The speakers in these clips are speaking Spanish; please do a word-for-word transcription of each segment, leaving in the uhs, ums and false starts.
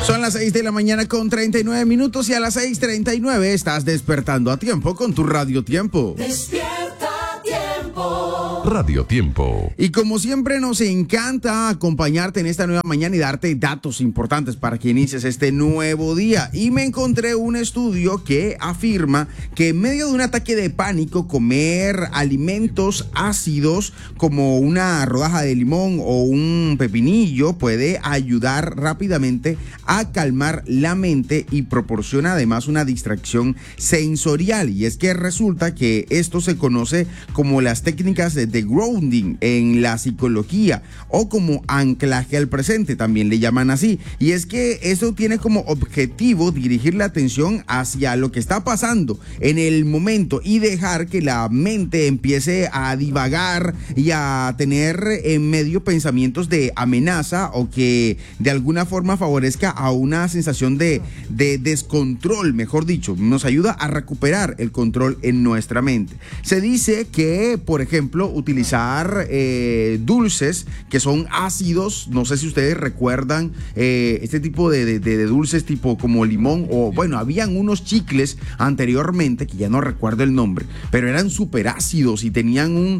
Son las seis de la mañana con treinta y nueve minutos y a las seis treinta y nueve estás despertando a tiempo con tu Radio Tiempo. Despierta Tiempo. Radio Tiempo. Y como siempre nos encanta acompañarte en esta nueva mañana y darte datos importantes para que inicies este nuevo día. Y me encontré un estudio que afirma que en medio de un ataque de pánico, comer alimentos ácidos como una rodaja de limón o un pepinillo puede ayudar rápidamente a calmar la mente y proporciona además una distracción sensorial. Y es que resulta que esto se conoce como las técnicas de, de grounding en la psicología o como anclaje al presente, también le llaman así. Y es que eso tiene como objetivo dirigir la atención hacia lo que está pasando en el momento y dejar que la mente empiece a divagar y a tener en medio pensamientos de amenaza o que de alguna forma favorezca a una sensación de, de descontrol, mejor dicho, nos ayuda a recuperar el control en nuestra mente. Se dice que, por ejemplo, utilizar eh, dulces que son ácidos, no sé si ustedes recuerdan eh, este tipo de, de, de dulces tipo como limón o bueno, habían unos chicles anteriormente que ya no recuerdo el nombre, pero eran súper ácidos y tenían un,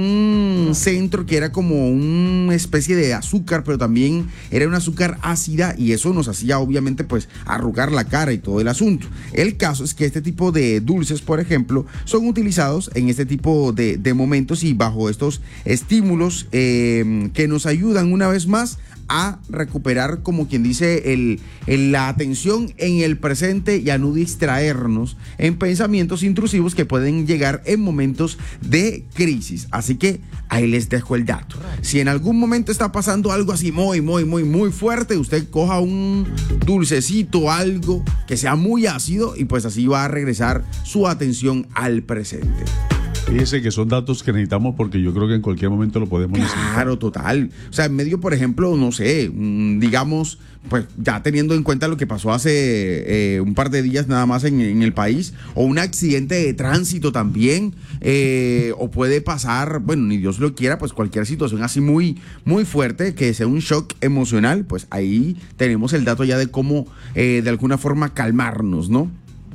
un centro que era como una especie de azúcar, pero también era un azúcar ácida y eso nos hacía obviamente pues arrugar la cara y todo el asunto. El caso es que este tipo de dulces, por ejemplo, son utilizados en este tipo de, de momentos y bajo estos estímulos eh, que nos ayudan una vez más a recuperar, como quien dice, el, el, la atención en el presente y a no distraernos en pensamientos intrusivos que pueden llegar en momentos de crisis. Así que ahí les dejo el dato. Si en algún momento está pasando algo así muy, muy, muy, muy fuerte, usted coja un dulcecito, algo que sea muy ácido y pues así va a regresar su atención al presente. Fíjese que son datos que necesitamos porque yo creo que en cualquier momento lo podemos necesitar. Claro, total. O sea, en medio, por ejemplo, no sé, digamos, pues ya teniendo en cuenta lo que pasó hace eh, un par de días nada más en, en el país, o un accidente de tránsito también, eh, o puede pasar, bueno, ni Dios lo quiera, pues cualquier situación así muy, muy fuerte, que sea un shock emocional, pues ahí tenemos el dato ya de cómo eh, de alguna forma calmarnos, ¿no?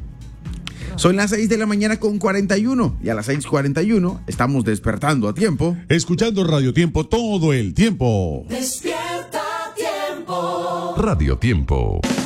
Son las seis de la mañana con cuarenta y uno y a las seis cuarenta y uno estamos despertando a tiempo. Escuchando Radio Tiempo todo el tiempo. Despierta Tiempo. Radio Tiempo.